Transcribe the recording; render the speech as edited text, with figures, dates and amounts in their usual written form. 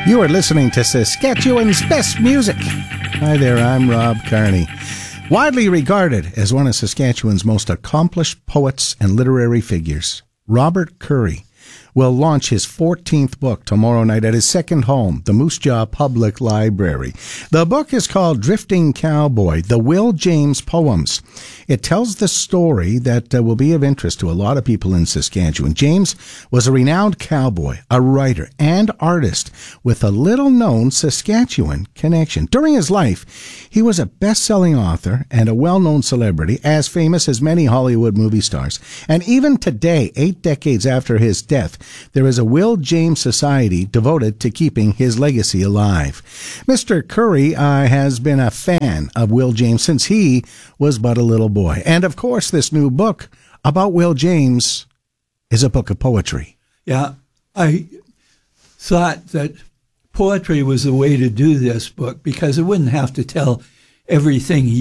You are listening to Saskatchewan's Best Music. Hi there, I'm Rob Carney. Widely regarded as one of Saskatchewan's most accomplished poets and literary figures, Robert Currie will launch his 14th book tomorrow night at his second home, the Moose Jaw Public Library. The book is called Drifting Cowboy, The Will James Poems. It tells the story that will be of interest to a lot of people in Saskatchewan. James was a renowned cowboy, a writer, and artist with a little-known Saskatchewan connection. During his life, he was a best-selling author and a well-known celebrity, as famous as many Hollywood movie stars. And even today, 8 decades after his death, there is a Will James Society devoted to keeping his legacy alive. Mr. Currie has been a fan of Will James since he was but a little boy. And of course, this new book about Will James is a book of poetry. Yeah, I thought that poetry was the way to do this book because it wouldn't have to tell everything